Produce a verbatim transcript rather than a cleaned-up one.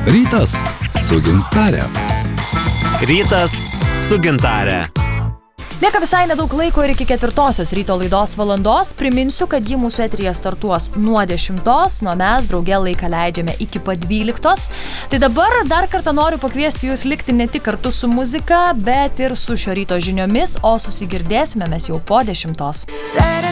Rytas su gintare. Rytas su gintare. Lieka visai nedaug laiko ir iki ketvirtosios ryto laidos valandos. Priminsiu, kad ji mūsų eteryje startuos nuo dešimtos, nuo mes drauge laiką leidžiame iki pat dvyliktos. Tai dabar dar kartą noriu pakviesti jūs likti ne tik kartu su muzika, bet ir su šio ryto žiniomis, o susigirdėsime mes jau po dešimtos.